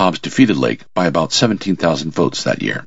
Hobbs defeated Lake by about 17,000 votes that year.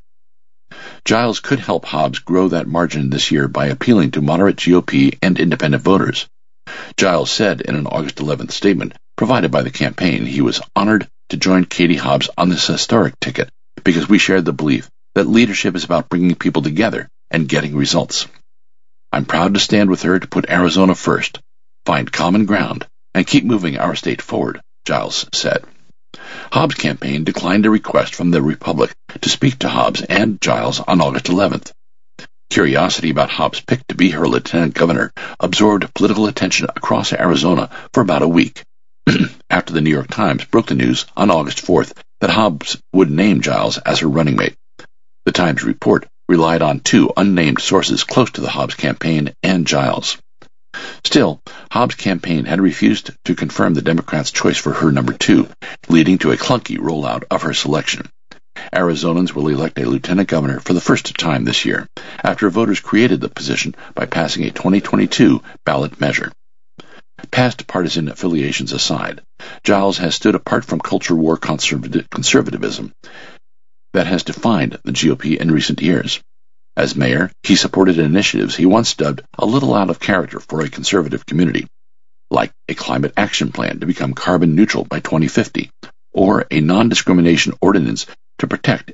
Giles could help Hobbs grow that margin this year by appealing to moderate GOP and independent voters. Giles said in an August 11th statement provided by the campaign he was honored to join Katie Hobbs on this historic ticket because we shared the belief that leadership is about bringing people together and getting results. I'm proud to stand with her to put Arizona first, find common ground, and keep moving our state forward, Giles said. Hobbs' campaign declined a request from the Republic to speak to Hobbs and Giles on August 11th. Curiosity about Hobbs' pick to be her lieutenant governor absorbed political attention across Arizona for about a week, after the New York Times broke the news on August 4th that Hobbs would name Giles as her running mate. The Times report relied on two unnamed sources close to the Hobbs campaign and Giles. Still, Hobbs' campaign had refused to confirm the Democrats' choice for her number two, leading to a clunky rollout of her selection. Arizonans will elect a lieutenant governor for the first time this year, after voters created the position by passing a 2022 ballot measure. Past partisan affiliations aside, Giles has stood apart from culture war conservatism that has defined the GOP in recent years. As mayor, he supported initiatives he once dubbed a little out of character for a conservative community, like a climate action plan to become carbon neutral by 2050, or a non-discrimination ordinance to protect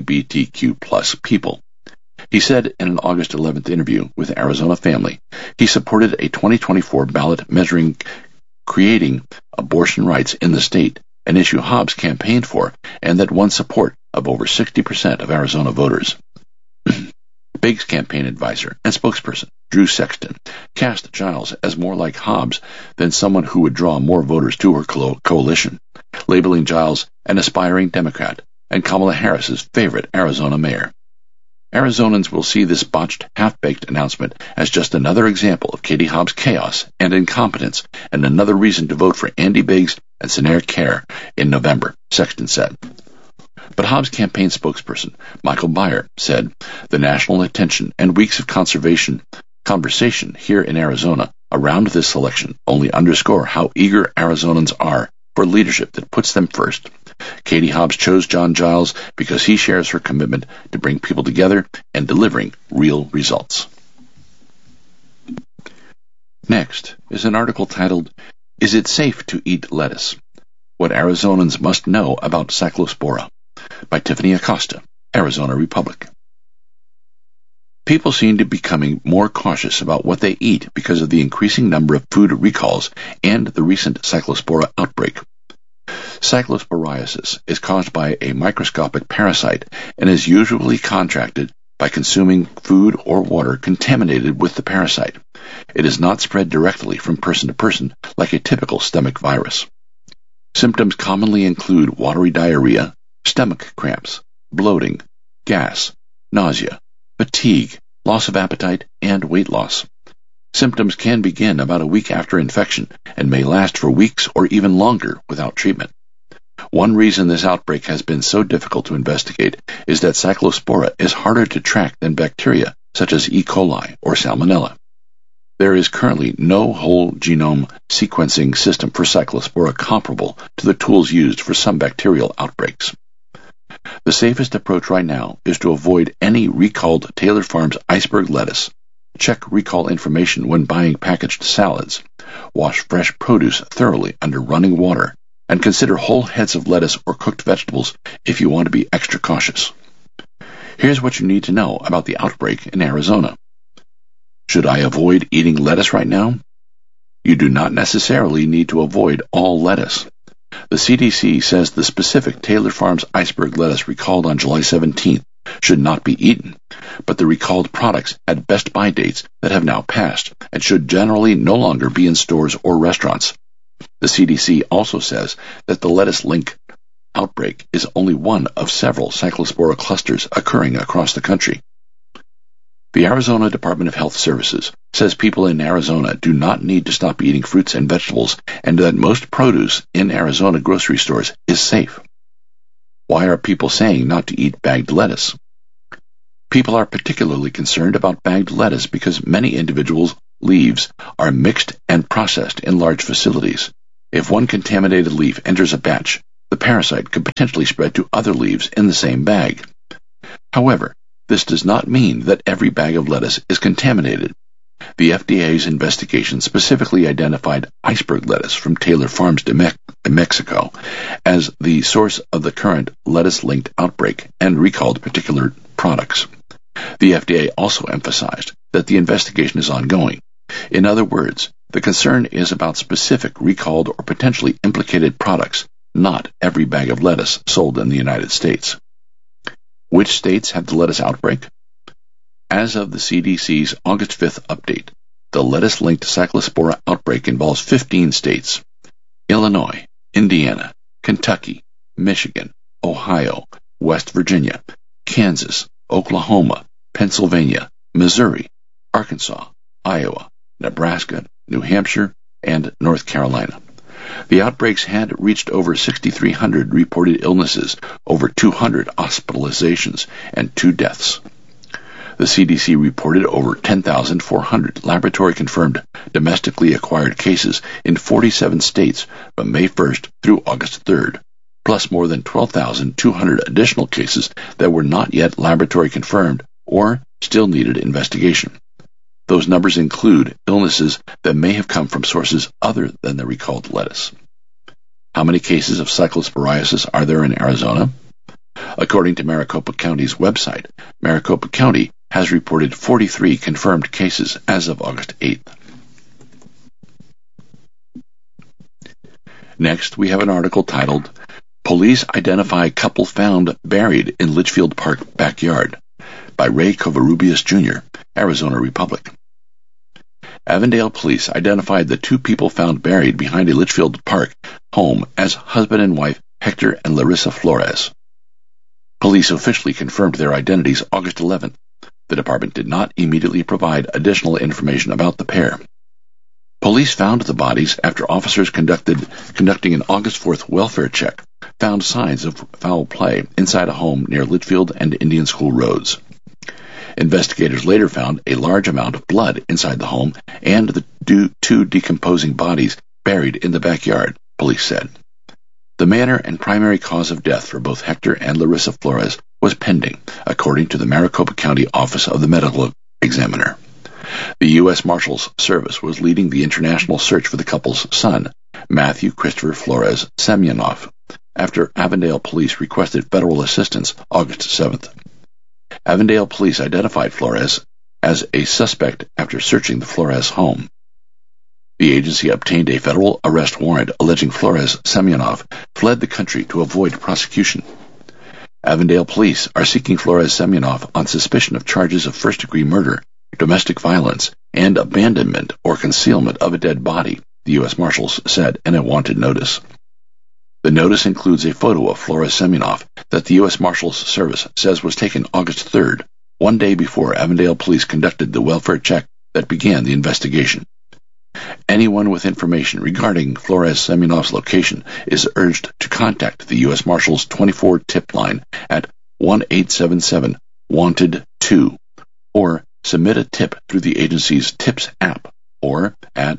LGBTQ+ people. He said in an August 11th interview with Arizona Family, he supported a 2024 ballot measuring creating abortion rights in the state, an issue Hobbs campaigned for and that won support of over 60% of Arizona voters. Biggs' campaign advisor and spokesperson, Drew Sexton, cast Giles as more like Hobbs than someone who would draw more voters to her coalition, labeling Giles an aspiring Democrat and Kamala Harris's favorite Arizona mayor. Arizonans will see this botched, half-baked announcement as just another example of Katie Hobbs' chaos and incompetence and another reason to vote for Andy Biggs and Senator Kerr in November, Sexton said. But Hobbs' campaign spokesperson, Michael Beyer, said the national attention and weeks of conversation here in Arizona around this election only underscore how eager Arizonans are for leadership that puts them first. Katie Hobbs chose John Giles because he shares her commitment to bring people together and delivering real results. Next is an article titled, Is It Safe to Eat Lettuce? What Arizonans Must Know About Cyclospora, by Tiffany Acosta, Arizona Republic. People seem to be becoming more cautious about what they eat because of the increasing number of food recalls and the recent Cyclospora outbreak. Cyclosporiasis is caused by a microscopic parasite and is usually contracted by consuming food or water contaminated with the parasite. It is not spread directly from person to person like a typical stomach virus. Symptoms commonly include watery diarrhea, stomach cramps, bloating, gas, nausea, fatigue, loss of appetite, and weight loss. Symptoms can begin about a week after infection and may last for weeks or even longer without treatment. One reason this outbreak has been so difficult to investigate is that Cyclospora is harder to track than bacteria such as E. coli or Salmonella. There is currently no whole genome sequencing system for Cyclospora comparable to the tools used for some bacterial outbreaks. The safest approach right now is to avoid any recalled Taylor Farms iceberg lettuce, check recall information when buying packaged salads, wash fresh produce thoroughly under running water, and consider whole heads of lettuce or cooked vegetables if you want to be extra cautious. Here's what you need to know about the outbreak in Arizona. Should I avoid eating lettuce right now? You do not necessarily need to avoid all lettuce. The CDC says the specific Taylor Farms iceberg lettuce recalled on July 17th should not be eaten, but the recalled products had best buy dates that have now passed and should generally no longer be in stores or restaurants. The CDC also says that the lettuce link outbreak is only one of several Cyclospora clusters occurring across the country. The Arizona Department of Health Services says people in Arizona do not need to stop eating fruits and vegetables and that most produce in Arizona grocery stores is safe. Why are people saying not to eat bagged lettuce? People are particularly concerned about bagged lettuce because many individuals' leaves are mixed and processed in large facilities. If one contaminated leaf enters a batch, the parasite could potentially spread to other leaves in the same bag. However, this does not mean that every bag of lettuce is contaminated. The FDA's investigation specifically identified iceberg lettuce from Taylor Farms de Mexico as the source of the current lettuce-linked outbreak and recalled particular products. The FDA also emphasized that the investigation is ongoing. In other words, the concern is about specific recalled or potentially implicated products, not every bag of lettuce sold in the United States. Which states have the lettuce outbreak? As of the CDC's August 5th update, the lettuce-linked cyclospora outbreak involves 15 states: Illinois, Indiana, Kentucky, Michigan, Ohio, West Virginia, Kansas, Oklahoma, Pennsylvania, Missouri, Arkansas, Iowa, Nebraska, New Hampshire, and North Carolina. The outbreaks had reached over 6,300 reported illnesses, over 200 hospitalizations, and 2 deaths. The CDC reported over 10,400 laboratory-confirmed domestically acquired cases in 47 states from May 1st through August 3rd, plus more than 12,200 additional cases that were not yet laboratory-confirmed or still needed investigation. Those numbers include illnesses that may have come from sources other than the recalled lettuce. How many cases of cyclosporiasis are there in Arizona? According to Maricopa County's website, Maricopa County has reported 43 confirmed cases as of August 8th. Next, we have an article titled, Police Identify Couple Found Buried in Litchfield Park Backyard, by Ray Covarrubias Jr., Arizona Republic. Avondale police identified the 2 people found buried behind a Litchfield Park home as husband and wife Hector and Larissa Flores. Police officially confirmed their identities August 11th. The department did not immediately provide additional information about the pair. Police found the bodies after officers conducting an August 4th welfare check found signs of foul play inside a home near Litchfield and Indian School Roads. Investigators later found a large amount of blood inside the home and the 2 decomposing bodies buried in the backyard, police said. The manner and primary cause of death for both Hector and Larissa Flores was pending, according to the Maricopa County Office of the Medical Examiner. The U.S. Marshals Service was leading the international search for the couple's son, Matthew Christopher Flores Semyonov, after Avondale police requested federal assistance August 7th. Avondale police identified Flores as a suspect after searching the Flores home. The agency obtained a federal arrest warrant alleging Flores Semyonov fled the country to avoid prosecution. Avondale police are seeking Flores Semyonov on suspicion of charges of first-degree murder, domestic violence, and abandonment or concealment of a dead body, the U.S. Marshals said in a wanted notice. The notice includes a photo of Flores Semyonov that the U.S. Marshals Service says was taken August 3rd, 1 day before Avondale police conducted the welfare check that began the investigation. Anyone with information regarding Flores Semyonov's location is urged to contact the U.S. Marshals 24 tip line at 1-877-WANTED-2 or submit a tip through the agency's TIPS app or at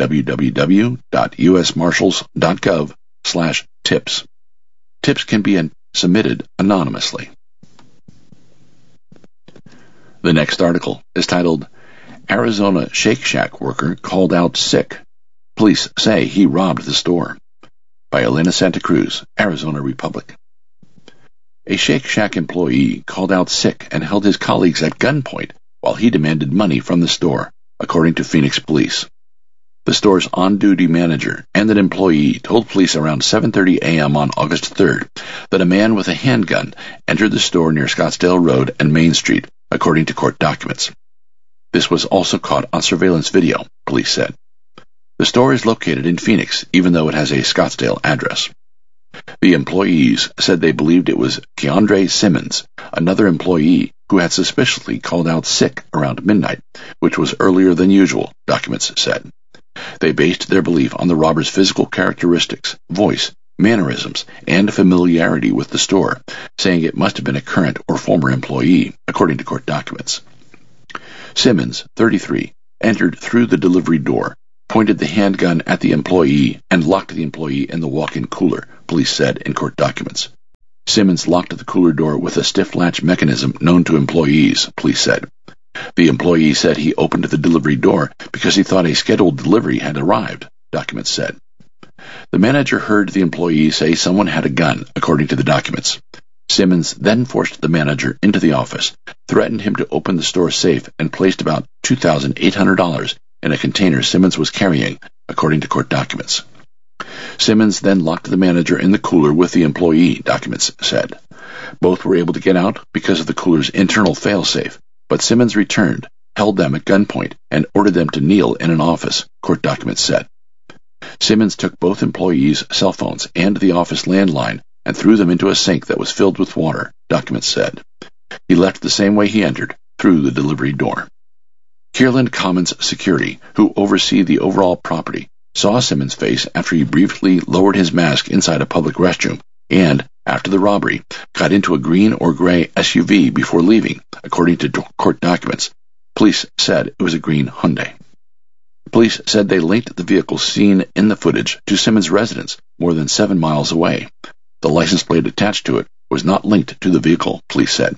www.usmarshals.gov/tips. Tips can be submitted anonymously. The next article is titled, Arizona Shake Shack worker called out sick. Police say he robbed the store, by Elena Santa Cruz, Arizona Republic. A Shake Shack employee called out sick and held his colleagues at gunpoint while he demanded money from the store, according to Phoenix police. The store's on-duty manager and an employee told police around 7:30 a.m. on August 3rd that a man with a handgun entered the store near Scottsdale Road and Main Street, according to court documents. This was also caught on surveillance video, police said. The store is located in Phoenix, even though it has a Scottsdale address. The employees said they believed it was Keandre Simmons, another employee who had suspiciously called out sick around midnight, which was earlier than usual, documents said. They based their belief on the robber's physical characteristics, voice, mannerisms, and familiarity with the store, saying it must have been a current or former employee, according to court documents. Simmons, 33, entered through the delivery door, pointed the handgun at the employee and locked the employee in the walk-in cooler, police said in court documents. Simmons locked the cooler door with a stiff latch mechanism known to employees, police said. The employee said he opened the delivery door because he thought a scheduled delivery had arrived, documents said. The manager heard the employee say someone had a gun, according to the documents. Simmons then forced the manager into the office, threatened him to open the store safe, and placed about $2,800 in a container Simmons was carrying, according to court documents. Simmons then locked the manager in the cooler with the employee, documents said. Both were able to get out because of the cooler's internal failsafe, but Simmons returned, held them at gunpoint, and ordered them to kneel in an office, court documents said. Simmons took both employees' cell phones and the office landline and threw them into a sink that was filled with water, documents said. He left the same way he entered, through the delivery door. Kierland Commons Security, who oversee the overall property, saw Simmons' face after he briefly lowered his mask inside a public restroom and, after the robbery, got into a green or gray SUV before leaving, according to court documents. Police said it was a green Hyundai. Police said they linked the vehicle seen in the footage to Simmons' residence more than 7 miles away. The license plate attached to it was not linked to the vehicle, police said.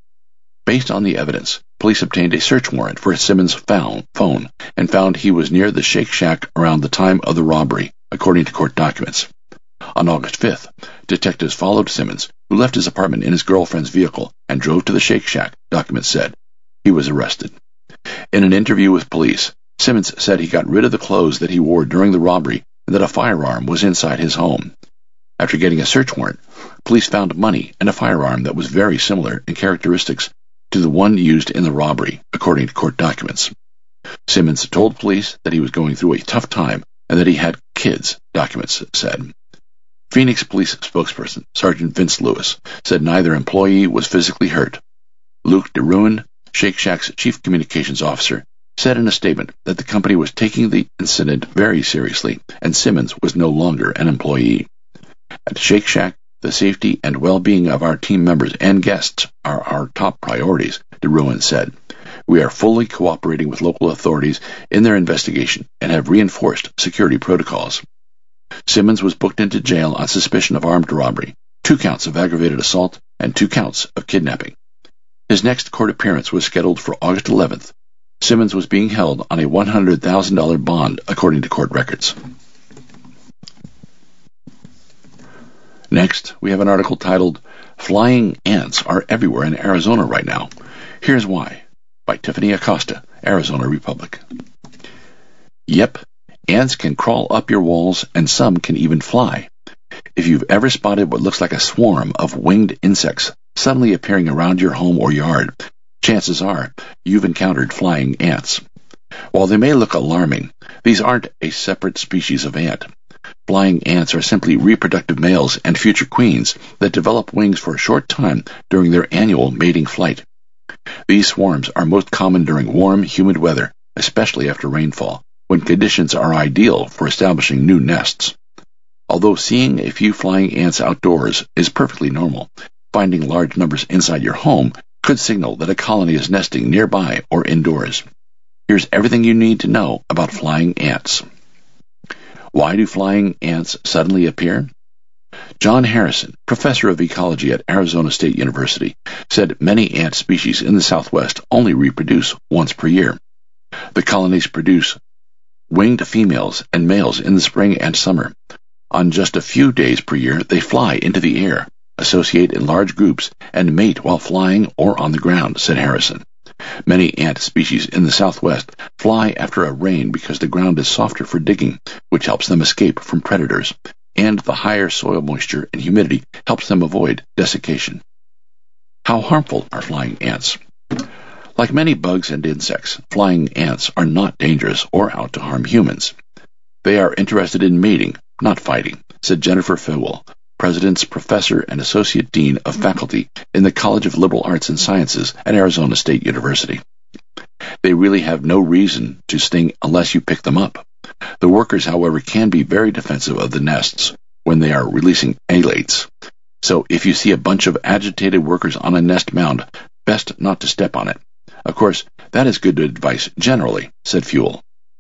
Based on the evidence, police obtained a search warrant for Simmons' phone and found he was near the Shake Shack around the time of the robbery, according to court documents. On August 5th, detectives followed Simmons, who left his apartment in his girlfriend's vehicle and drove to the Shake Shack, documents said. He was arrested. In an interview with police, Simmons said he got rid of the clothes that he wore during the robbery and that a firearm was inside his home. After getting a search warrant, police found money and a firearm that was very similar in characteristics to the one used in the robbery, according to court documents. Simmons told police that he was going through a tough time and that he had kids, documents said. Phoenix Police spokesperson, Sergeant Vince Lewis, said neither employee was physically hurt. Luke DeRuin, Shake Shack's chief communications officer, said in a statement that the company was taking the incident very seriously and Simmons was no longer an employee. At Shake Shack, the safety and well-being of our team members and guests are our top priorities, DeRuin said. We are fully cooperating with local authorities in their investigation and have reinforced security protocols. Simmons was booked into jail on suspicion of armed robbery, 2 counts of aggravated assault, and 2 counts of kidnapping. His next court appearance was scheduled for August 11th. Simmons was being held on a $100,000 bond, according to court records. Next, we have an article titled, Flying Ants Are Everywhere in Arizona Right Now. Here's Why, by Tiffany Acosta, Arizona Republic. Yep, ants can crawl up your walls and some can even fly. If you've ever spotted what looks like a swarm of winged insects suddenly appearing around your home or yard, chances are you've encountered flying ants. While they may look alarming, these aren't a separate species of ant. Flying ants are simply reproductive males and future queens that develop wings for a short time during their annual mating flight. These swarms are most common during warm, humid weather, especially after rainfall, when conditions are ideal for establishing new nests. Although seeing a few flying ants outdoors is perfectly normal, finding large numbers inside your home could signal that a colony is nesting nearby or indoors. Here's everything you need to know about flying ants. Why do flying ants suddenly appear? John Harrison, professor of ecology at Arizona State University, said many ant species in the Southwest only reproduce once per year. The colonies produce winged females and males in the spring and summer. On just a few days per year, they fly into the air, associate in large groups, and mate while flying or on the ground, said Harrison. Many ant species in the Southwest fly after a rain because the ground is softer for digging, which helps them escape from predators, and the higher soil moisture and humidity helps them avoid desiccation. How harmful are flying ants? Like many bugs and insects, flying ants are not dangerous or out to harm humans. They are interested in mating, not fighting, said Jennifer Fewell, President's Professor and Associate Dean of Faculty in the College of Liberal Arts and Sciences at Arizona State University. They really have no reason to sting unless you pick them up. The workers, however, can be very defensive of the nests when they are releasing alates. So if you see a bunch of agitated workers on a nest mound, best not to step on it. Of course, that is good advice generally, said Fewell.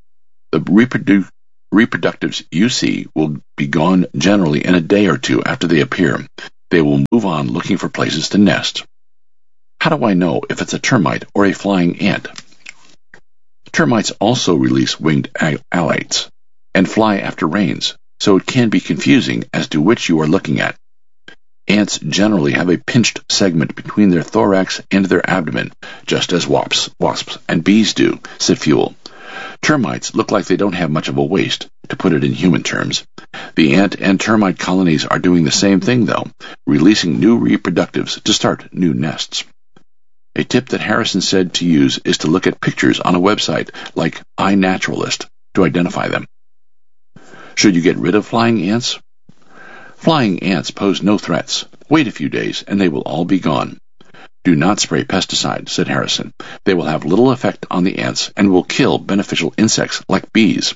The reproductives you see will be gone generally in a day or two after they appear. They will move on looking for places to nest. How do I know if it's a termite or a flying ant? Termites also release winged alights and fly after rains, so it can be confusing as to which you are looking at. Ants generally have a pinched segment between their thorax and their abdomen, just as wasps and bees do, said Fuel. Termites look like they don't have much of a waist, to put it in human terms. The ant and termite colonies are doing the same thing, though, releasing new reproductives to start new nests. A tip that Harrison said to use is to look at pictures on a website like iNaturalist to identify them. Should you get rid of flying ants? Flying ants pose no threats. Wait a few days and they will all be gone. Do not spray pesticide, said Harrison. They will have little effect on the ants and will kill beneficial insects like bees.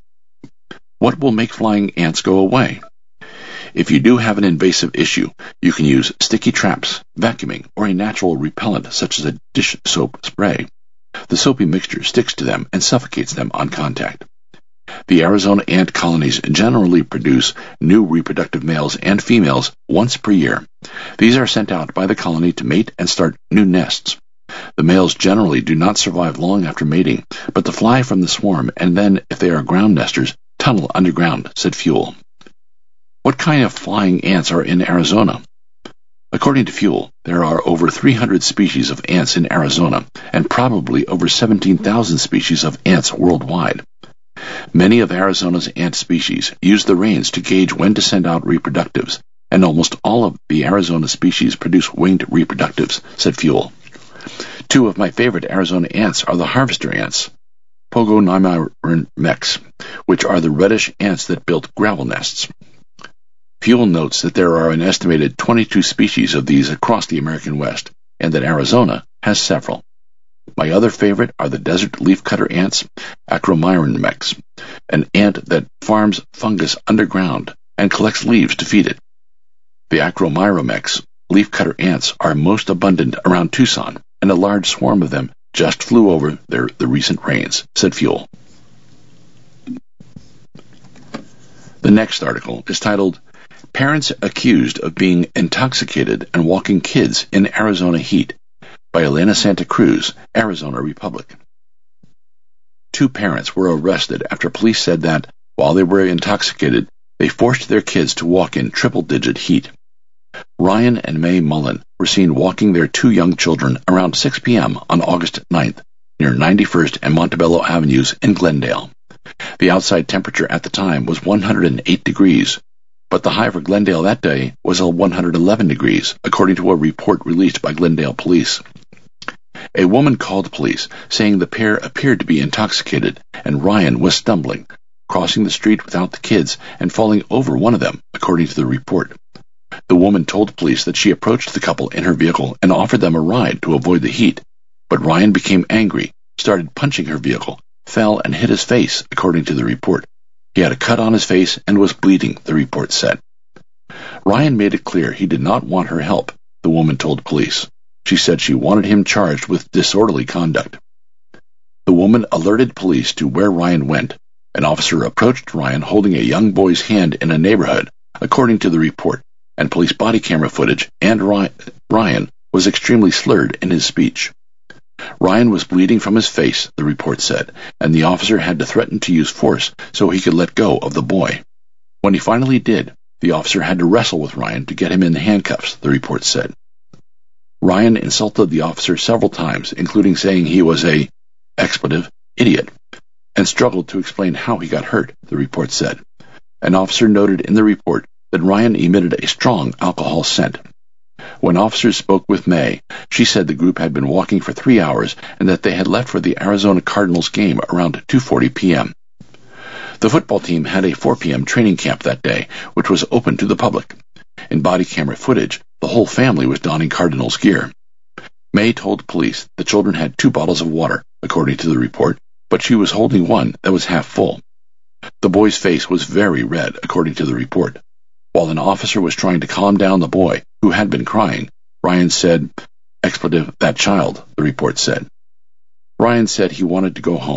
What will make flying ants go away? If you do have an invasive issue, you can use sticky traps, vacuuming, or a natural repellent such as a dish soap spray. The soapy mixture sticks to them and suffocates them on contact. The Arizona ant colonies generally produce new reproductive males and females once per year. These are sent out by the colony to mate and start new nests. The males generally do not survive long after mating, but they fly from the swarm and then, if they are ground nesters, tunnel underground, said Fuel. What kind of flying ants are in Arizona? According to Fuel, there are over 300 species of ants in Arizona and probably over 17,000 species of ants worldwide. Many of Arizona's ant species use the rains to gauge when to send out reproductives, and almost all of the Arizona species produce winged reproductives, said Fuel. Two of my favorite Arizona ants are the harvester ants, Pogonamyremex, which are the reddish ants that build gravel nests. Fuel notes that there are an estimated 22 species of these across the American West, and that Arizona has several. My other favorite are the desert leafcutter ants, Acromyremex, an ant that farms fungus underground and collects leaves to feed it. The Acromyremex leafcutter ants are most abundant around Tucson, and a large swarm of them just flew over the recent rains, said Fuel. The next article is titled, Parents Accused of Being Intoxicated and Walking Kids in Arizona Heat, by Elena Santa Cruz, Arizona Republic. 2 parents were arrested after police said that, while they were intoxicated, they forced their kids to walk in triple-digit heat. Ryan and May Mullen were seen walking their 2 young children around 6 p.m. on August 9th, near 91st and Montebello Avenues in Glendale. The outside temperature at the time was 108 degrees, but the high for Glendale that day was 111 degrees, according to a report released by Glendale police. A woman called police, saying the pair appeared to be intoxicated, and Ryan was stumbling, crossing the street without the kids, and falling over one of them, according to the report. The woman told police that she approached the couple in her vehicle and offered them a ride to avoid the heat, but Ryan became angry, started punching her vehicle, fell and hit his face, according to the report. He had a cut on his face and was bleeding, the report said. Ryan made it clear he did not want her help, the woman told police. She said she wanted him charged with disorderly conduct. The woman alerted police to where Ryan went. An officer approached Ryan holding a young boy's hand in a neighborhood, according to the report, and police body camera footage, and Ryan was extremely slurred in his speech. Ryan was bleeding from his face, the report said, and the officer had to threaten to use force so he could let go of the boy. When he finally did, the officer had to wrestle with Ryan to get him in handcuffs, the report said. Ryan insulted the officer several times, including saying he was a idiot, and struggled to explain how he got hurt, the report said. An officer noted in the report that Ryan emitted a strong alcohol scent. When officers spoke with May, she said the group had been walking for 3 hours and that they had left for the Arizona Cardinals game around 2:40 p.m. The football team had a 4 p.m. training camp that day, which was open to the public. In body camera footage, the whole family was donning Cardinals gear. May told police the children had 2 bottles of water, according to the report, but she was holding one that was half full. The boy's face was very red, according to the report. While an officer was trying to calm down the boy, who had been crying, Ryan said, "That child," the report said. Ryan said he wanted to go home,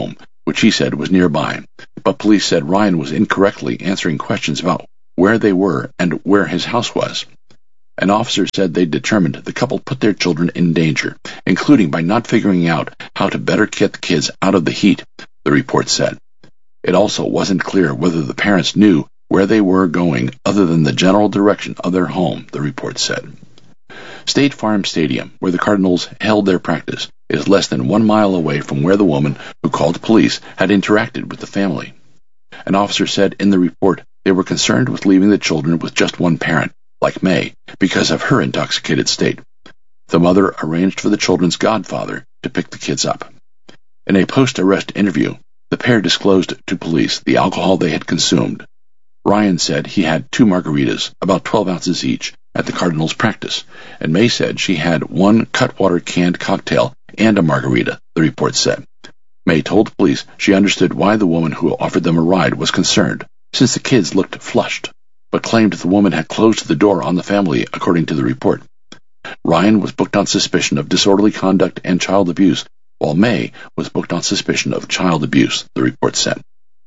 which he said was nearby, but police said Ryan was incorrectly answering questions about where they were and where his house was. An officer said they determined the couple put their children in danger, including by not figuring out how to better get the kids out of the heat, the report said. It also wasn't clear whether the parents knew where they were going other than the general direction of their home, the report said. State Farm Stadium, where the Cardinals held their practice, is less than 1 mile away from where the woman who called police had interacted with the family. An officer said in the report they were concerned with leaving the children with just one parent, like May, because of her intoxicated state. The mother arranged for the children's godfather to pick the kids up. In a post-arrest interview, the pair disclosed to police the alcohol they had consumed. Ryan said he had 2 margaritas, about 12 ounces each, at the Cardinals' practice, and May said she had 1 Cutwater canned cocktail and a margarita, the report said. May told police she understood why the woman who offered them a ride was concerned, since the kids looked flushed, but claimed the woman had closed the door on the family, according to the report. Ryan was booked on suspicion of disorderly conduct and child abuse, while May was booked on suspicion of child abuse, the report said.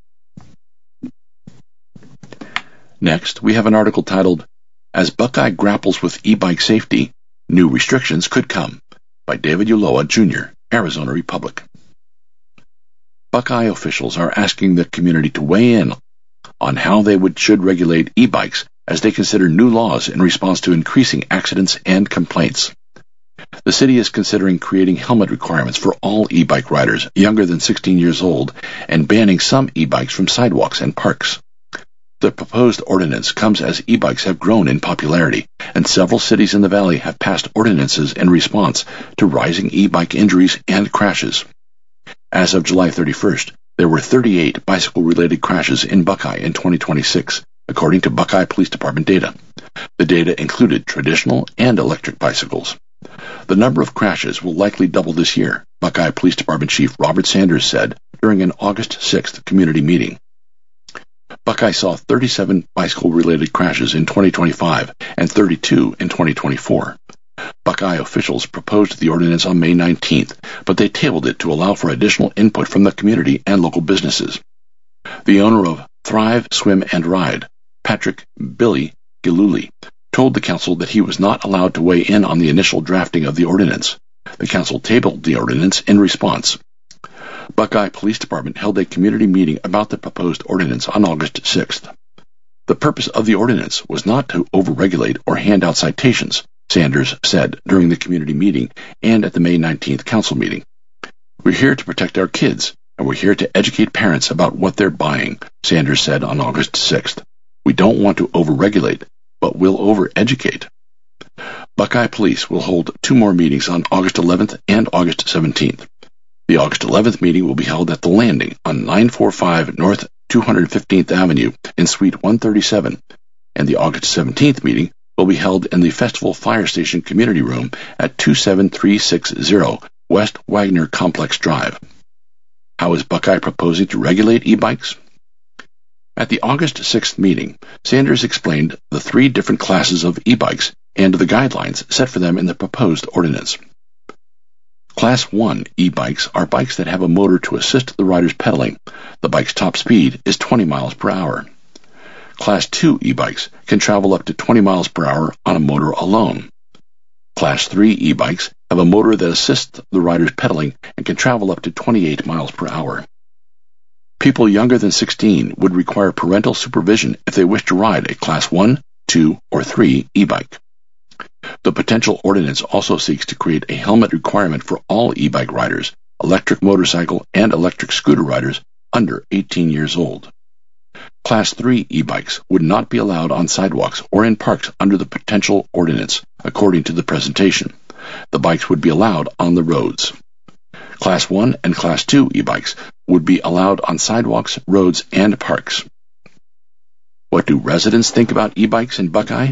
Next, we have an article titled, As Buckeye Grapples with E-Bike Safety, New Restrictions Could Come, by David Ulloa, Jr., Arizona Republic. Buckeye officials are asking the community to weigh in on how they should regulate e-bikes as they consider new laws in response to increasing accidents and complaints. The city is considering creating helmet requirements for all e-bike riders younger than 16 years old and banning some e-bikes from sidewalks and parks. The proposed ordinance comes as e-bikes have grown in popularity, and several cities in the valley have passed ordinances in response to rising e-bike injuries and crashes. As of July 31st, there were 38 bicycle-related crashes in Buckeye in 2026, according to Buckeye Police Department data. The data included traditional and electric bicycles. The number of crashes will likely double this year, Buckeye Police Department Chief Robert Sanders said during an August 6th community meeting. Buckeye saw 37 bicycle-related crashes in 2025 and 32 in 2024. Buckeye officials proposed the ordinance on May 19th, but they tabled it to allow for additional input from the community and local businesses. The owner of Thrive, Swim, and Ride, Patrick Billy Gillooly, told the council that he was not allowed to weigh in on the initial drafting of the ordinance. The council tabled the ordinance in response. Buckeye Police Department held a community meeting about the proposed ordinance on August 6th. The purpose of the ordinance was not to overregulate or hand out citations, Sanders said during the community meeting and at the May 19th council meeting. We're here to protect our kids, and we're here to educate parents about what they're buying, Sanders said on August 6th. We don't want to overregulate, but we'll over-educate. Buckeye Police will hold 2 more meetings on August 11th and August 17th. The August 11th meeting will be held at The Landing on 945 North 215th Avenue in Suite 137, and the August 17th meeting will be held in the Festival Fire Station Community Room at 27360 West Wagner Complex Drive. How is Buckeye proposing to regulate e-bikes? At the August 6th meeting, Sanders explained the 3 different classes of e-bikes and the guidelines set for them in the proposed ordinance. Class 1 e-bikes are bikes that have a motor to assist the rider's pedaling. The bike's top speed is 20 miles per hour. Class 2 e-bikes can travel up to 20 miles per hour on a motor alone. Class 3 e-bikes have a motor that assists the rider's pedaling and can travel up to 28 miles per hour. People younger than 16 would require parental supervision if they wish to ride a Class 1, 2, or 3 e-bike. The potential ordinance also seeks to create a helmet requirement for all e-bike riders, electric motorcycle, and electric scooter riders under 18 years old. Class 3 e-bikes would not be allowed on sidewalks or in parks under the potential ordinance, according to the presentation. The bikes would be allowed on the roads. Class 1 and Class 2 e-bikes would be allowed on sidewalks, roads, and parks. What do residents think about e-bikes in Buckeye?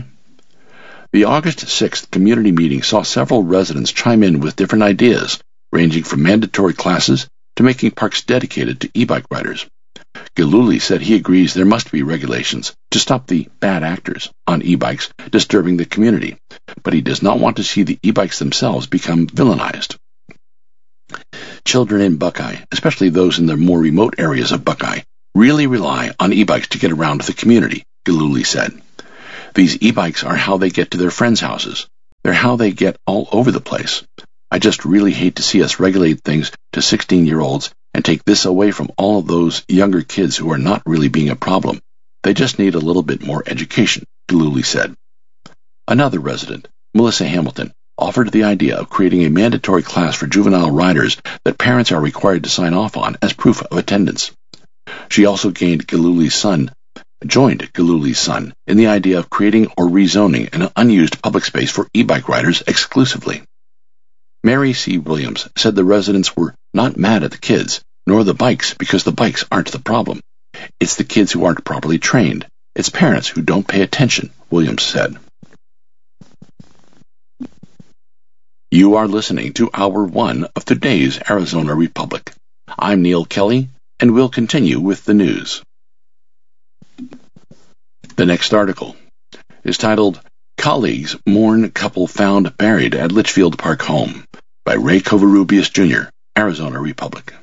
The August 6th community meeting saw several residents chime in with different ideas, ranging from mandatory classes to making parks dedicated to e-bike riders. Gillooly said he agrees there must be regulations to stop the bad actors on e-bikes disturbing the community, but he does not want to see the e-bikes themselves become villainized. Children in Buckeye, especially those in the more remote areas of Buckeye, really rely on e-bikes to get around the community, Gillooly said. These e-bikes are how they get to their friends' houses. They're how they get all over the place. I just really hate to see us regulate things to 16-year-olds and take this away from all of those younger kids who are not really being a problem. They just need a little bit more education, Gillooly said. Another resident, Melissa Hamilton, offered the idea of creating a mandatory class for juvenile riders that parents are required to sign off on as proof of attendance. She also joined Gillooly's son in the idea of creating or rezoning an unused public space for e-bike riders exclusively. Mary C. Williams said the residents were not mad at the kids, nor the bikes, because the bikes aren't the problem. It's the kids who aren't properly trained. It's parents who don't pay attention, Williams said. You are listening to Hour 1 of today's Arizona Republic. I'm Neil Kelly, and we'll continue with the news. The next article is titled, Colleagues Mourn Couple Found Buried at Litchfield Park Home by Ray Covarrubias Jr., Arizona Republic.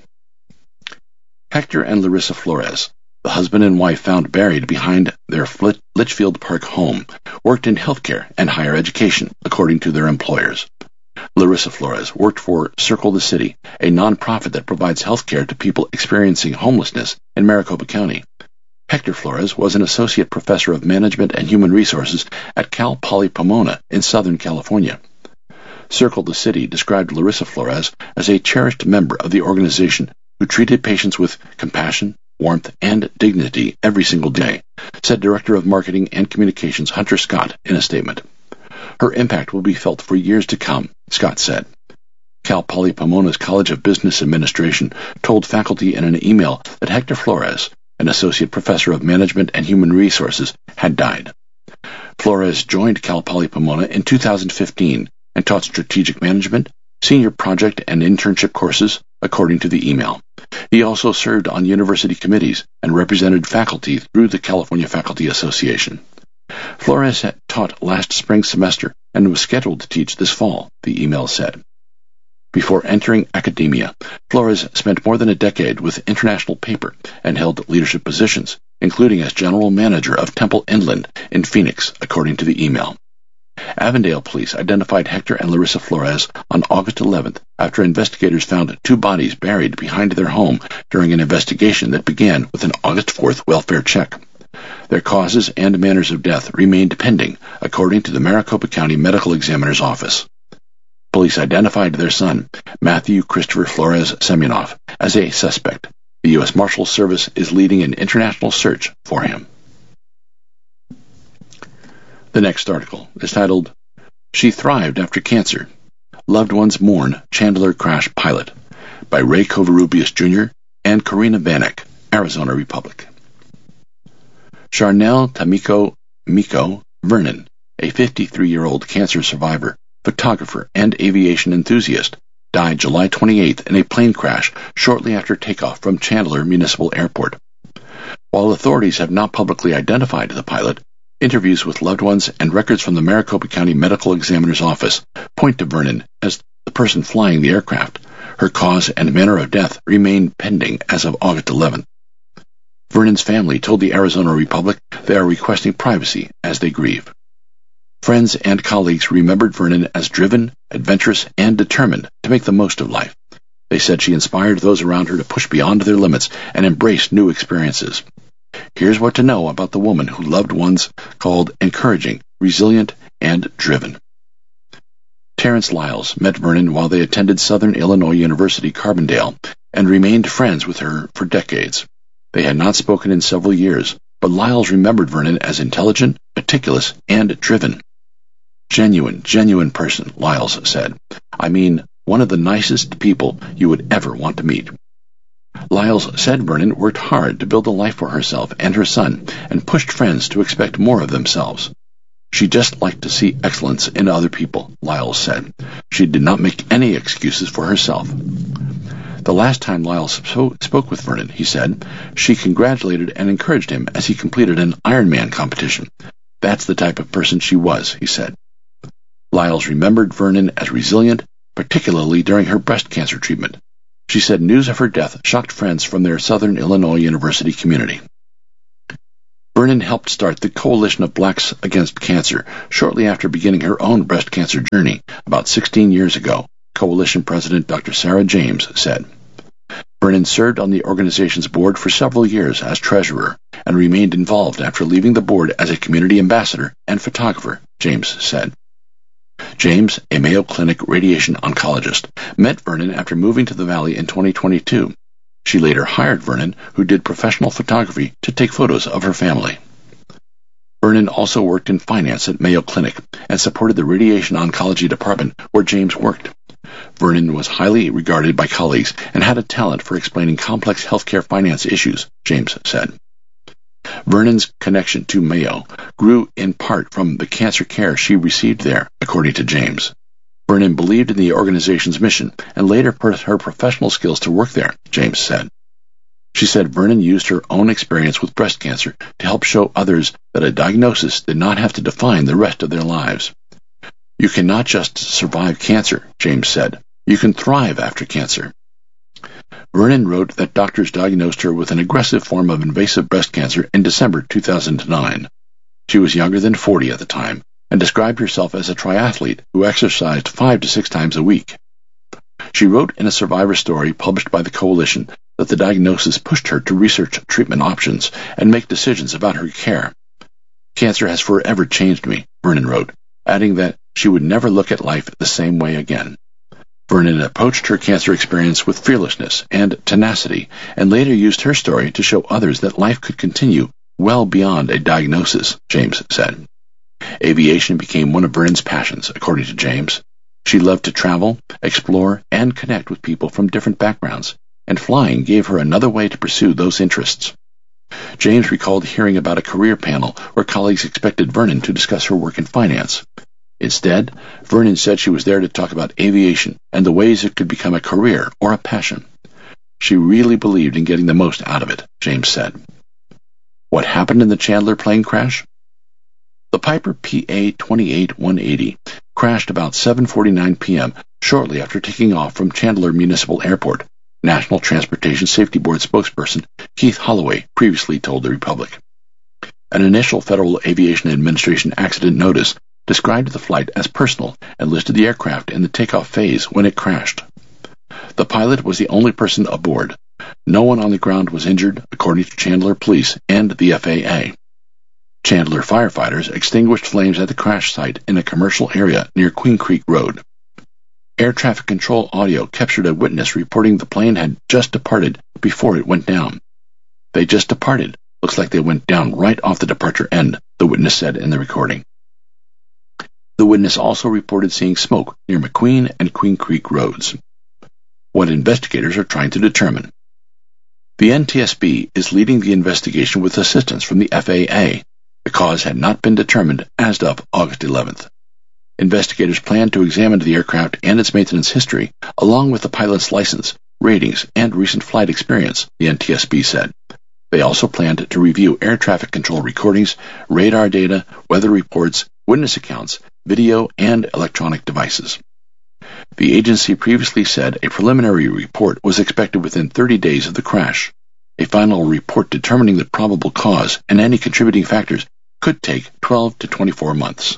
Hector and Larissa Flores, the husband and wife found buried behind their Litchfield Park home, worked in healthcare and higher education, according to their employers. Larissa Flores worked for Circle the City, a nonprofit that provides health care to people experiencing homelessness in Maricopa County. Hector Flores was an associate professor of management and human resources at Cal Poly Pomona in Southern California. Circle the City described Larissa Flores as a cherished member of the organization who treated patients with compassion, warmth, and dignity every single day, said Director of Marketing and Communications Hunter Scott in a statement. Her impact will be felt for years to come, Scott said. Cal Poly Pomona's College of Business Administration told faculty in an email that Hector Flores, an associate professor of management and human resources, had died. Flores joined Cal Poly Pomona in 2015 and taught strategic management, senior project and internship courses, according to the email. He also served on university committees and represented faculty through the California Faculty Association. Flores had taught last spring semester and was scheduled to teach this fall, the email said. Before entering academia, Flores spent more than a decade with International Paper and held leadership positions, including as general manager of Temple Inland in Phoenix, according to the email. Avondale police identified Hector and Larissa Flores on August 11th after investigators found two bodies buried behind their home during an investigation that began with an August 4th welfare check. Their causes and manners of death remained pending, according to the Maricopa County Medical Examiner's Office. Police identified their son, Matthew Christopher Flores Semyonov, as a suspect. The U.S. Marshals Service is leading an international search for him. The next article is titled, She Thrived After Cancer. Loved Ones Mourn Chandler Crash Pilot by Ray Covarrubias Jr. and Karina Vanek, Arizona Republic. Charnel Tamiko Miko Vernon, a 53-year-old cancer survivor, photographer, and aviation enthusiast, died July 28th in a plane crash shortly after takeoff from Chandler Municipal Airport. While authorities have not publicly identified the pilot, interviews with loved ones and records from the Maricopa County Medical Examiner's Office point to Vernon as the person flying the aircraft. Her cause and manner of death remain pending as of August 11th. Vernon's family told the Arizona Republic they are requesting privacy as they grieve. Friends and colleagues remembered Vernon as driven, adventurous, and determined to make the most of life. They said she inspired those around her to push beyond their limits and embrace new experiences. Here's what to know about the woman who loved ones called encouraging, resilient, and driven. Terrence Lyles met Vernon while they attended Southern Illinois University Carbondale and remained friends with her for decades. They had not spoken in several years, but Lyles remembered Vernon as intelligent, meticulous, and driven. Genuine person, Lyles said. I mean, one of the nicest people you would ever want to meet. Lyles said Vernon worked hard to build a life for herself and her son and pushed friends to expect more of themselves. She just liked to see excellence in other people, Lyles said. She did not make any excuses for herself. The last time Lyles spoke with Vernon, he said, she congratulated and encouraged him as he completed an Ironman competition. That's the type of person she was, he said. Lyles remembered Vernon as resilient, particularly during her breast cancer treatment. She said news of her death shocked friends from their Southern Illinois University community. Vernon helped start the Coalition of Blacks Against Cancer shortly after beginning her own breast cancer journey about 16 years ago, Coalition President Dr. Sarah James said. Vernon served on the organization's board for several years as treasurer and remained involved after leaving the board as a community ambassador and photographer, James said. James, a Mayo Clinic radiation oncologist, met Vernon after moving to the Valley in 2022. She later hired Vernon, who did professional photography, to take photos of her family. Vernon also worked in finance at Mayo Clinic and supported the radiation oncology department where James worked. Vernon was highly regarded by colleagues and had a talent for explaining complex healthcare finance issues, James said. Vernon's connection to Mayo grew in part from the cancer care she received there, according to James. Vernon believed in the organization's mission and later put her professional skills to work there, James said. She said Vernon used her own experience with breast cancer to help show others that a diagnosis did not have to define the rest of their lives. You cannot just survive cancer, James said. You can thrive after cancer. Vernon wrote that doctors diagnosed her with an aggressive form of invasive breast cancer in December 2009. She was younger than 40 at the time and described herself as a triathlete who exercised 5 to 6 times a week. She wrote in a survivor story published by the Coalition that the diagnosis pushed her to research treatment options and make decisions about her care. Cancer has forever changed me, Vernon wrote, adding that she would never look at life the same way again. Vernon approached her cancer experience with fearlessness and tenacity, and later used her story to show others that life could continue well beyond a diagnosis, James said. Aviation became one of Vernon's passions, according to James. She loved to travel, explore, and connect with people from different backgrounds, and flying gave her another way to pursue those interests. James recalled hearing about a career panel where colleagues expected Vernon to discuss her work in finance. Instead, Vernon said she was there to talk about aviation and the ways it could become a career or a passion. She really believed in getting the most out of it, James said. What happened in the Chandler plane crash? The Piper PA-28180 crashed about 7:49 p.m. shortly after taking off from Chandler Municipal Airport, National Transportation Safety Board spokesperson Keith Holloway previously told the Republic. An initial Federal Aviation Administration accident notice described the flight as personal and listed the aircraft in the takeoff phase when it crashed. The pilot was the only person aboard. No one on the ground was injured, according to Chandler Police and the FAA. Chandler firefighters extinguished flames at the crash site in a commercial area near Queen Creek Road. Air traffic control audio captured a witness reporting the plane had just departed before it went down. They just departed. Looks like they went down right off the departure end, the witness said in the recording. The witness also reported seeing smoke near McQueen and Queen Creek roads. What investigators are trying to determine. The NTSB is leading the investigation with assistance from the FAA. The cause had not been determined as of August 11th. Investigators plan to examine the aircraft and its maintenance history, along with the pilot's license, ratings, and recent flight experience, the NTSB said. They also planned to review air traffic control recordings, radar data, weather reports, witness accounts, video, and electronic devices. The agency previously said a preliminary report was expected within 30 days of the crash. A final report determining the probable cause and any contributing factors could take 12 to 24 months.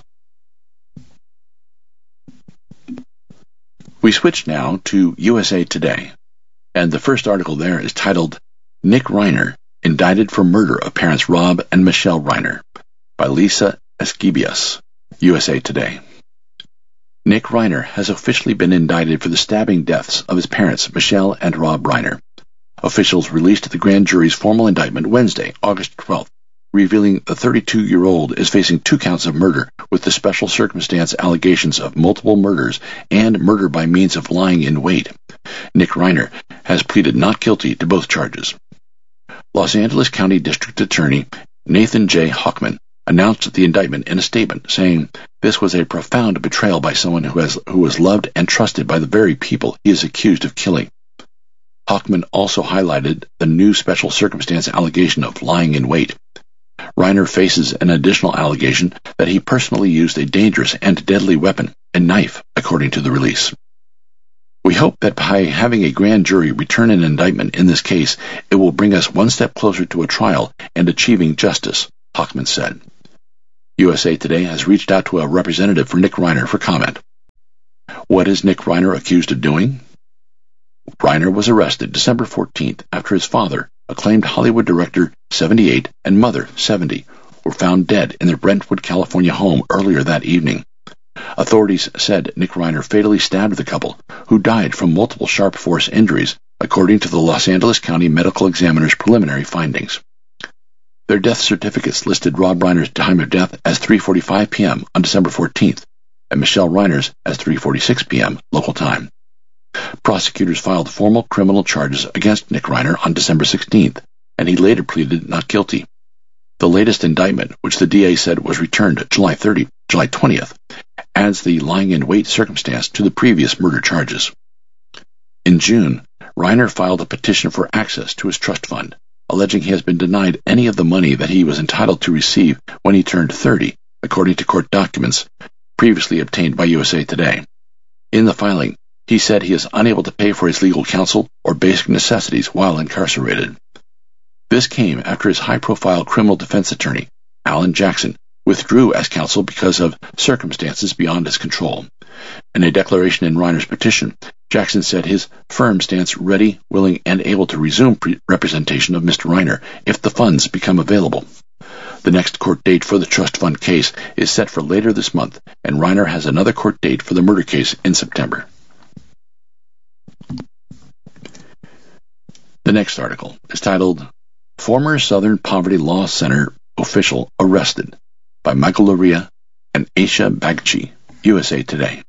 We switch now to USA Today, and the first article there is titled, Nick Reiner, Indicted for Murder of Parents Rob and Michelle Reiner, by Lisa Esquibias, USA Today. Nick Reiner has officially been indicted for the stabbing deaths of his parents, Michelle and Rob Reiner. Officials released the grand jury's formal indictment Wednesday, August 12th, revealing the 32-year-old is facing 2 counts of murder with the special circumstance allegations of multiple murders and murder by means of lying in wait. Nick Reiner has pleaded not guilty to both charges. Los Angeles County District Attorney Nathan J. Hochman announced the indictment in a statement, saying, "This was a profound betrayal by someone who was loved and trusted by the very people he is accused of killing." Hochman also highlighted the new special circumstance allegation of lying in wait. Reiner faces an additional allegation that he personally used a dangerous and deadly weapon, a knife, according to the release. We hope that by having a grand jury return an indictment in this case, it will bring us one step closer to a trial and achieving justice, Hochman said. USA Today has reached out to a representative for Nick Reiner for comment. What is Nick Reiner accused of doing? Reiner was arrested December 14th after his father, acclaimed Hollywood director 78, and mother 70, were found dead in their Brentwood, California home earlier that evening. Authorities said Nick Reiner fatally stabbed the couple, who died from multiple sharp force injuries, according to the Los Angeles County Medical Examiner's preliminary findings. Their death certificates listed Rob Reiner's time of death as 3:45 p.m. on December 14th, and Michelle Reiner's as 3:46 p.m. local time. Prosecutors filed formal criminal charges against Nick Reiner on December 16th, and he later pleaded not guilty. The latest indictment, which the DA said was returned July 20th, adds the lying-in-wait circumstance to the previous murder charges. In June, Reiner filed a petition for access to his trust fund, alleging he has been denied any of the money that he was entitled to receive when he turned 30, according to court documents previously obtained by USA Today. In the filing, he said he is unable to pay for his legal counsel or basic necessities while incarcerated. This came after his high-profile criminal defense attorney, Alan Jackson, withdrew as counsel because of circumstances beyond his control. In a declaration in Reiner's petition, Jackson said his firm stands ready, willing, and able to resume representation of Mr. Reiner if the funds become available. The next court date for the trust fund case is set for later this month, and Reiner has another court date for the murder case in September. The next article is titled, Former Southern Poverty Law Center Official Arrested, by Michael Loria and Aisha Bagchi, USA Today.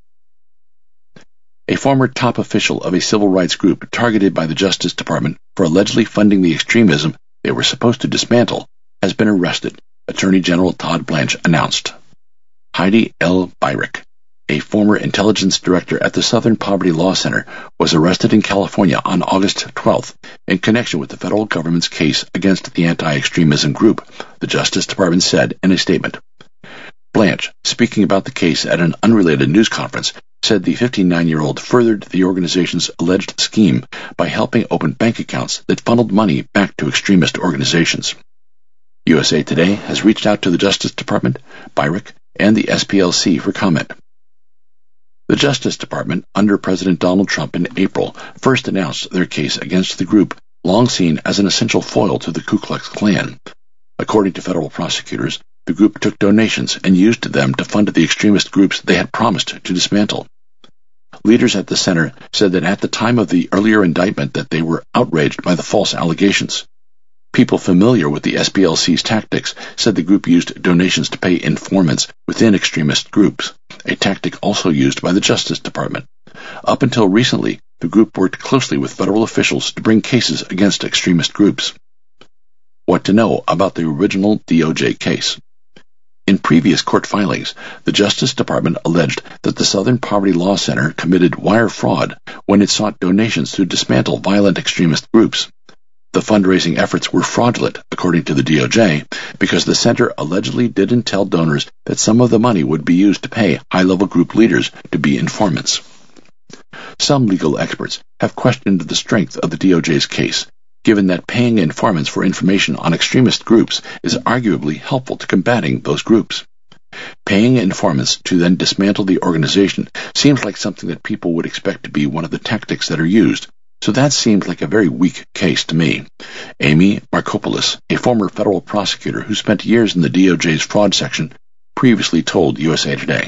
A former top official of a civil rights group targeted by the Justice Department for allegedly funding the extremism they were supposed to dismantle has been arrested, Attorney General Todd Blanche announced. Heidi L. Byrick, a former intelligence director at the Southern Poverty Law Center, was arrested in California on August 12th in connection with the federal government's case against the anti-extremism group, the Justice Department said in a statement. Blanche, speaking about the case at an unrelated news conference, said the 59-year-old furthered the organization's alleged scheme by helping open bank accounts that funneled money back to extremist organizations. USA Today has reached out to the Justice Department, Byrick, and the SPLC for comment. The Justice Department, under President Donald Trump in April, first announced their case against the group, long seen as an essential foil to the Ku Klux Klan. According to federal prosecutors, the group took donations and used them to fund the extremist groups they had promised to dismantle. Leaders at the center said that at the time of the earlier indictment that they were outraged by the false allegations. People familiar with the SPLC's tactics said the group used donations to pay informants within extremist groups, a tactic also used by the Justice Department. Up until recently, the group worked closely with federal officials to bring cases against extremist groups. What to know about the original DOJ case? In previous court filings, the Justice Department alleged that the Southern Poverty Law Center committed wire fraud when it sought donations to dismantle violent extremist groups. The fundraising efforts were fraudulent, according to the DOJ, because the center allegedly didn't tell donors that some of the money would be used to pay high-level group leaders to be informants. Some legal experts have questioned the strength of the DOJ's case, given that paying informants for information on extremist groups is arguably helpful to combating those groups. Paying informants to then dismantle the organization seems like something that people would expect to be one of the tactics that are used, so that seemed like a very weak case to me. Amy Markopoulos, a former federal prosecutor who spent years in the DOJ's fraud section, previously told USA Today.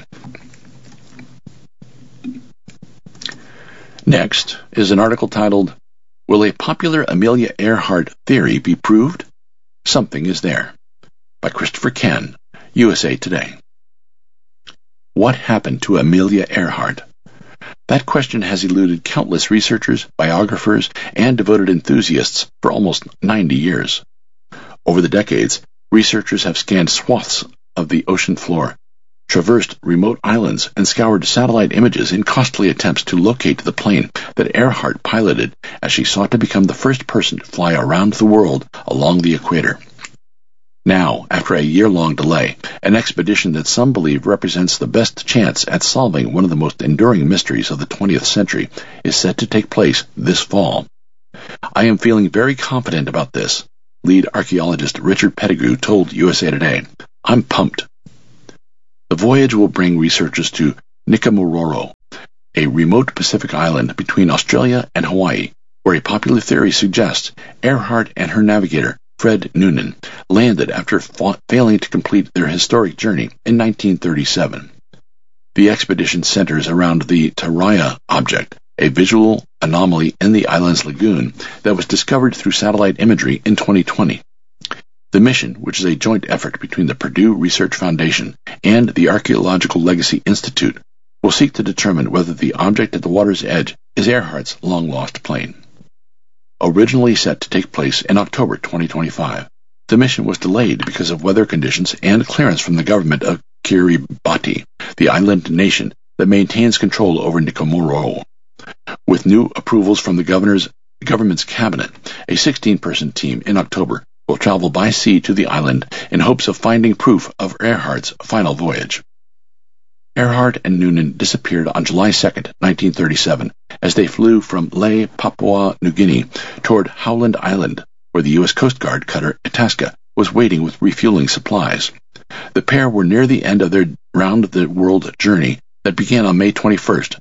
Next is an article titled, Will a popular Amelia Earhart theory be proved? Something is there, by Christopher Ken, USA Today. What happened to Amelia Earhart? That question has eluded countless researchers, biographers, and devoted enthusiasts for almost 90 years. Over the decades, researchers have scanned swaths of the ocean floor, traversed remote islands, and scoured satellite images in costly attempts to locate the plane that Earhart piloted as she sought to become the first person to fly around the world along the equator. Now, after a year-long delay, an expedition that some believe represents the best chance at solving one of the most enduring mysteries of the 20th century is set to take place this fall. I am feeling very confident about this, lead archaeologist Richard Pettigrew told USA Today. I'm pumped. The voyage will bring researchers to Nikamororo, a remote Pacific island between Australia and Hawaii, where a popular theory suggests Earhart and her navigator, Fred Noonan, landed after failing to complete their historic journey in 1937. The expedition centers around the Taraya object, a visual anomaly in the island's lagoon that was discovered through satellite imagery in 2020. The mission, which is a joint effort between the Purdue Research Foundation and the Archaeological Legacy Institute, will seek to determine whether the object at the water's edge is Earhart's long-lost plane. Originally set to take place in October 2025, the mission was delayed because of weather conditions and clearance from the government of Kiribati, the island nation that maintains control over Nikamororo. With new approvals from the government's cabinet, a 16-person team in October will travel by sea to the island in hopes of finding proof of Earhart's final voyage. Earhart and Noonan disappeared on July 2, 1937, as they flew from Lae, Papua New Guinea, toward Howland Island, where the U.S. Coast Guard cutter Itasca was waiting with refueling supplies. The pair were near the end of their round-the-world journey that began on May 21,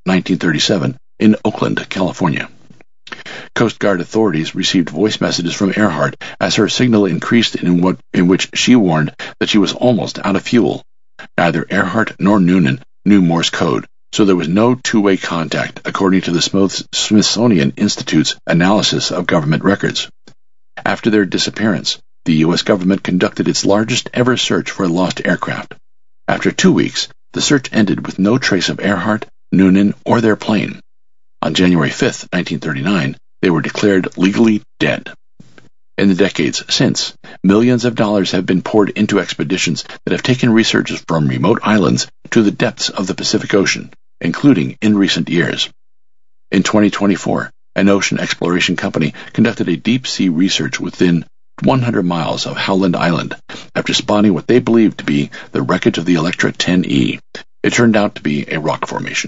1937, in Oakland, California. Coast Guard authorities received voice messages from Earhart as her signal increased in which she warned that she was almost out of fuel. Neither Earhart nor Noonan knew Morse code, so there was no two-way contact, according to the Smithsonian Institute's analysis of government records. After their disappearance, the U.S. government conducted its largest ever search for a lost aircraft. After 2 weeks, the search ended with no trace of Earhart, Noonan, or their plane. On January 5, 1939, they were declared legally dead. In the decades since, millions of dollars have been poured into expeditions that have taken researchers from remote islands to the depths of the Pacific Ocean, including in recent years. In 2024, an ocean exploration company conducted a deep-sea research within 100 miles of Howland Island after spotting what they believed to be the wreckage of the Electra 10E. It turned out to be a rock formation.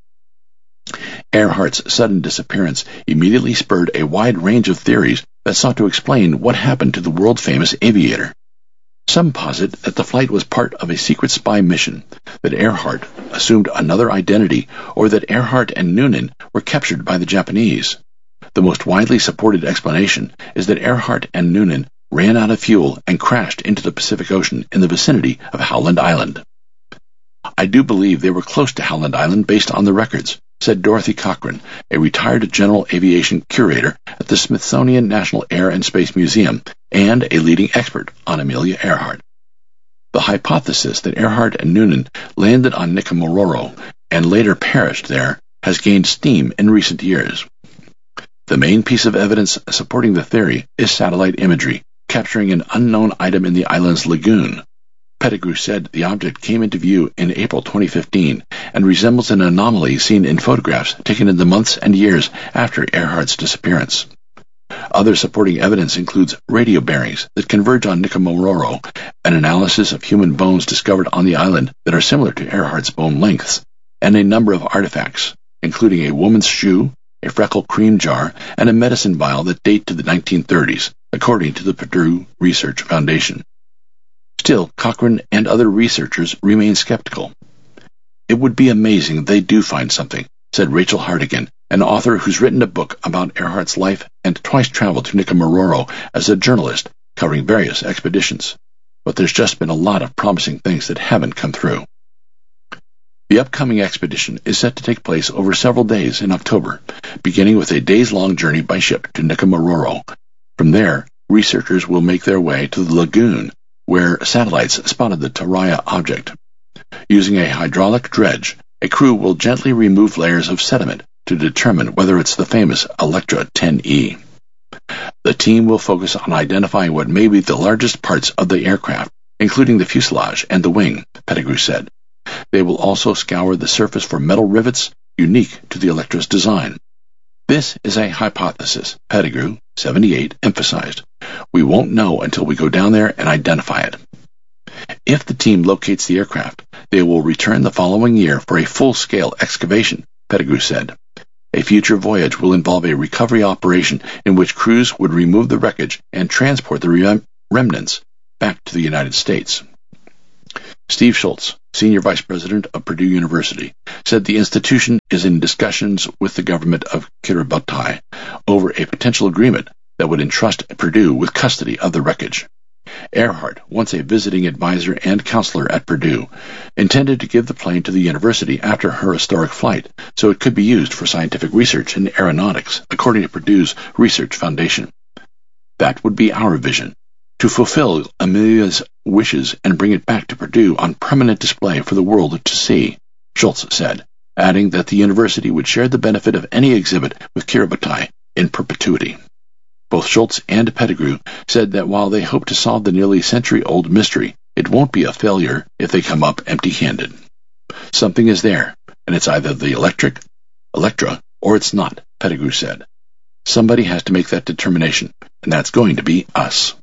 Earhart's sudden disappearance immediately spurred a wide range of theories that sought to explain what happened to the world-famous aviator. Some posit that the flight was part of a secret spy mission, that Earhart assumed another identity, or that Earhart and Noonan were captured by the Japanese. The most widely supported explanation is that Earhart and Noonan ran out of fuel and crashed into the Pacific Ocean in the vicinity of Howland Island. I do believe they were close to Howland Island based on the records, said Dorothy Cochran, a retired general aviation curator at the Smithsonian National Air and Space Museum and a leading expert on Amelia Earhart. The hypothesis that Earhart and Noonan landed on Nikamororo and later perished there has gained steam in recent years. The main piece of evidence supporting the theory is satellite imagery, capturing an unknown item in the island's lagoon. Pettigrew said the object came into view in April 2015 and resembles an anomaly seen in photographs taken in the months and years after Earhart's disappearance. Other supporting evidence includes radio bearings that converge on Nikamororo, an analysis of human bones discovered on the island that are similar to Earhart's bone lengths, and a number of artifacts, including a woman's shoe, a Freckle cream jar, and a medicine vial that date to the 1930s, according to the Purdue Research Foundation. Still, Cochran and other researchers remain skeptical. It would be amazing if they do find something, said Rachel Hartigan, an author who's written a book about Earhart's life and twice traveled to Nikamororo as a journalist covering various expeditions. But there's just been a lot of promising things that haven't come through. The upcoming expedition is set to take place over several days in October, beginning with a days-long journey by ship to Nikamororo. From there, researchers will make their way to the lagoon, where satellites spotted the Taraya object. Using a hydraulic dredge, a crew will gently remove layers of sediment to determine whether it's the famous Electra 10E. The team will focus on identifying what may be the largest parts of the aircraft, including the fuselage and the wing, Pettigrew said. They will also scour the surface for metal rivets unique to the Electra's design. This is a hypothesis, Pettigrew 78, emphasized, "We won't know until we go down there and identify it." If the team locates the aircraft, they will return the following year for a full-scale excavation, Pettigrew said. A future voyage will involve a recovery operation in which crews would remove the wreckage and transport the remnants back to the United States. Steve Schultz, senior vice president of Purdue University, said the institution is in discussions with the government of Kiribati over a potential agreement that would entrust Purdue with custody of the wreckage. Earhart, once a visiting advisor and counselor at Purdue, intended to give the plane to the university after her historic flight so it could be used for scientific research in aeronautics, according to Purdue's Research Foundation. That would be our vision, to fulfill Amelia's wishes and bring it back to Purdue on permanent display for the world to see, Schultz said, adding that the university would share the benefit of any exhibit with Kiribati in perpetuity. Both Schultz and Pettigrew said that while they hope to solve the nearly century-old mystery, it won't be a failure if they come up empty-handed. Something is there, and it's either the Electra, or it's not, Pettigrew said. Somebody has to make that determination, and that's going to be us.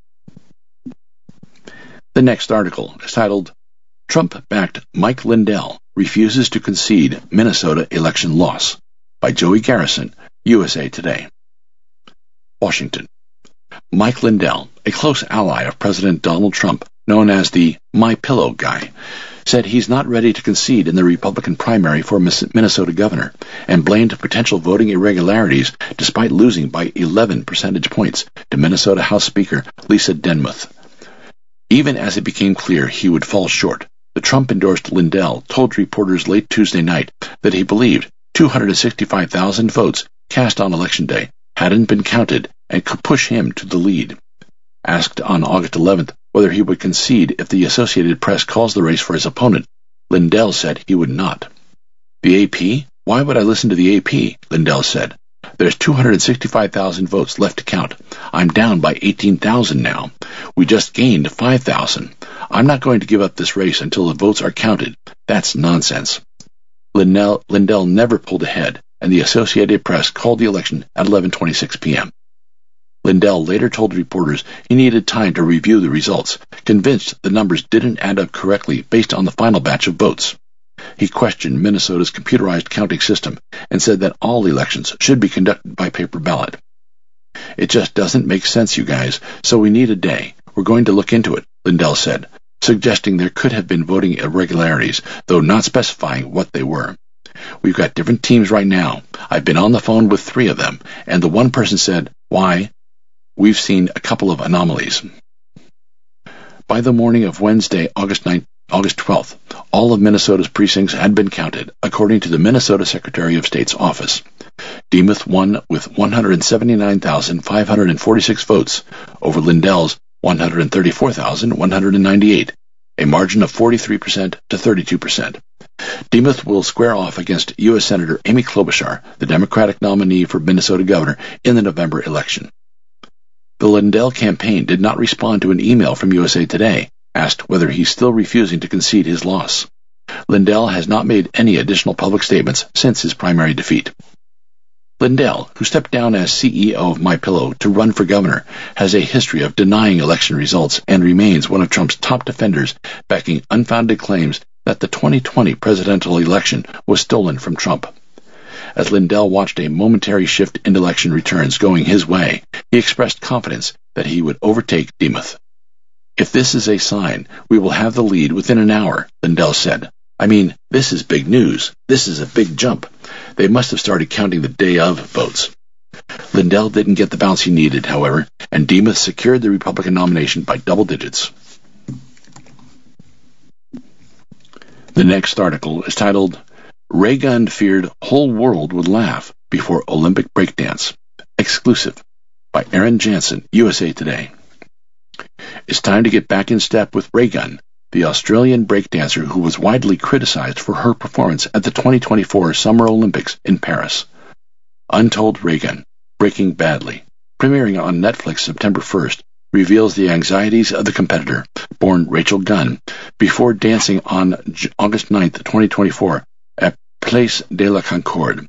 The next article is titled, Trump-backed Mike Lindell refuses to concede Minnesota election loss, by Joey Garrison, USA Today. Washington. Mike Lindell, a close ally of President Donald Trump, known as the My Pillow guy, said he's not ready to concede in the Republican primary for Minnesota governor and blamed potential voting irregularities despite losing by 11 percentage points to Minnesota House Speaker Lisa Denmuth. Even as it became clear he would fall short, the Trump-endorsed Lindell told reporters late Tuesday night that he believed 265,000 votes cast on Election Day hadn't been counted and could push him to the lead. Asked on August 11th whether he would concede if the Associated Press calls the race for his opponent, Lindell said he would not. The AP? Why would I listen to the AP? Lindell said. There's 265,000 votes left to count. I'm down by 18,000 now. We just gained 5,000. I'm not going to give up this race until the votes are counted. That's nonsense. Lindell never pulled ahead, and the Associated Press called the election at 11:26 p.m. Lindell later told reporters he needed time to review the results, convinced the numbers didn't add up correctly based on the final batch of votes. He questioned Minnesota's computerized counting system and said that all elections should be conducted by paper ballot. It just doesn't make sense, you guys, so we need a day. We're going to look into it, Lindell said, suggesting there could have been voting irregularities, though not specifying what they were. We've got different teams right now. I've been on the phone with 3 of them, and the one person said, "Why? We've seen a couple of anomalies." By the morning of Wednesday, August 12th, all of Minnesota's precincts had been counted, according to the Minnesota Secretary of State's office. Demuth won with 179,546 votes over Lindell's 134,198, a margin of 43% to 32%. Demuth will square off against U.S. Senator Amy Klobuchar, the Democratic nominee for Minnesota governor, in the November election. The Lindell campaign did not respond to an email from USA Today, asked whether he's still refusing to concede his loss. Lindell has not made any additional public statements since his primary defeat. Lindell, who stepped down as CEO of MyPillow to run for governor, has a history of denying election results and remains one of Trump's top defenders, backing unfounded claims that the 2020 presidential election was stolen from Trump. As Lindell watched a momentary shift in election returns going his way, he expressed confidence that he would overtake Demuth. "If this is a sign, we will have the lead within an hour," Lindell said. "I mean, this is big news. This is a big jump. They must have started counting the day of votes." Lindell didn't get the bounce he needed, however, and Demuth secured the Republican nomination by double digits. The next article is titled, Reagan Feared Whole World Would Laugh Before Olympic Breakdance. Exclusive, by Aaron Jansen, USA Today. It's time to get back in step with Reagan, the Australian breakdancer who was widely criticized for her performance at the 2024 Summer Olympics in Paris. Untold Reagan, Breaking Badly, premiering on Netflix September 1st, reveals the anxieties of the competitor, born Rachel Gunn, before dancing on August 9th, 2024, at Place de la Concorde.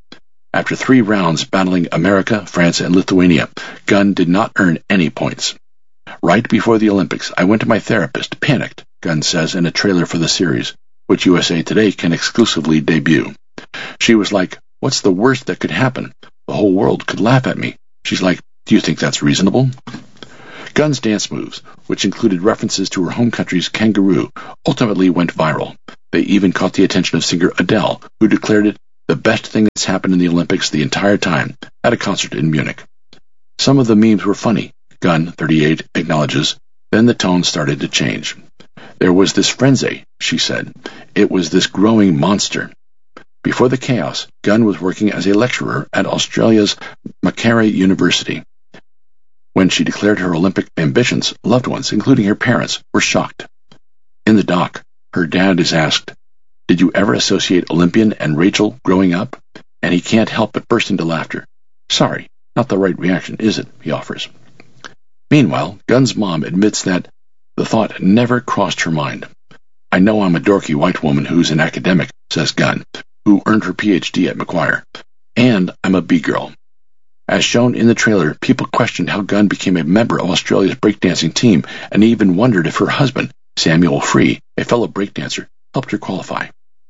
After 3 rounds battling America, France, and Lithuania, Gunn did not earn any points. Right before the Olympics, I went to my therapist, panicked, Gunn says in a trailer for the series, which USA Today can exclusively debut. She was like, "What's the worst that could happen? The whole world could laugh at me." She's like, "Do you think that's reasonable?" Gunn's dance moves, which included references to her home country's kangaroo, ultimately went viral. They even caught the attention of singer Adele, who declared it the best thing that's happened in the Olympics the entire time, at a concert in Munich. Some of the memes were funny, Gunn, 38, acknowledges. Then the tone started to change. There was this frenzy, she said. It was this growing monster. Before the chaos, Gunn was working as a lecturer at Australia's Macquarie University. When she declared her Olympic ambitions, loved ones, including her parents, were shocked. In the doc, her dad is asked, "Did you ever associate Olympian and Rachel growing up?" And he can't help but burst into laughter. "Sorry, not the right reaction, is it?" he offers. Meanwhile, Gunn's mom admits that the thought never crossed her mind. "I know I'm a dorky white woman who's an academic," says Gunn, who earned her PhD at Macquarie, "and I'm a B-girl." As shown in the trailer, people questioned how Gunn became a member of Australia's breakdancing team and even wondered if her husband, Samuel Free, a fellow breakdancer, helped her qualify.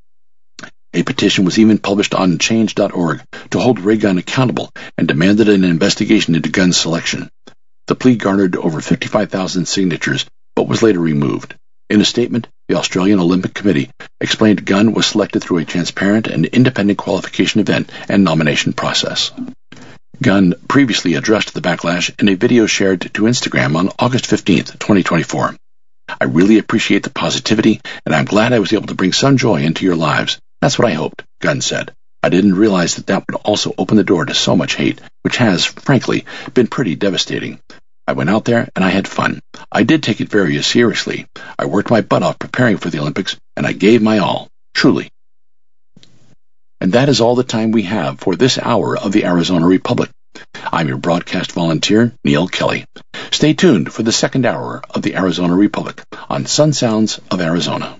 A petition was even published on Change.org to hold Ray Gunn accountable and demanded an investigation into Gunn's selection. The plea garnered over 55,000 signatures, but was later removed. In a statement, the Australian Olympic Committee explained Gunn was selected through a transparent and independent qualification event and nomination process. Gunn previously addressed the backlash in a video shared to Instagram on August 15, 2024. "I really appreciate the positivity, and I'm glad I was able to bring some joy into your lives. That's what I hoped," Gunn said. "I didn't realize that would also open the door to so much hate, which has, frankly, been pretty devastating. I went out there and I had fun. I did take it very seriously. I worked my butt off preparing for the Olympics, and I gave my all, truly." And that is all the time we have for this hour of the Arizona Republic. I'm your broadcast volunteer, Neil Kelly. Stay tuned for the second hour of the Arizona Republic on Sun Sounds of Arizona.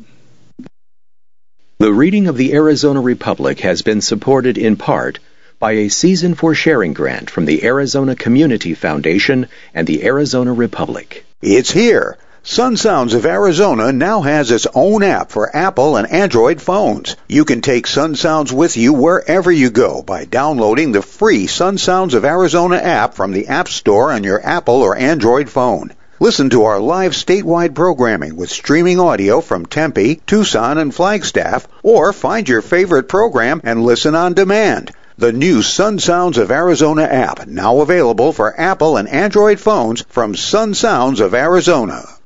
The reading of the Arizona Republic has been supported in part by a Season for Sharing grant from the Arizona Community Foundation and the Arizona Republic. It's here. Sun Sounds of Arizona now has its own app for Apple and Android phones. You can take Sun Sounds with you wherever you go by downloading the free Sun Sounds of Arizona app from the App Store on your Apple or Android phone. Listen to our live statewide programming with streaming audio from Tempe, Tucson, and Flagstaff, or find your favorite program and listen on demand. The new Sun Sounds of Arizona app, now available for Apple and Android phones from Sun Sounds of Arizona.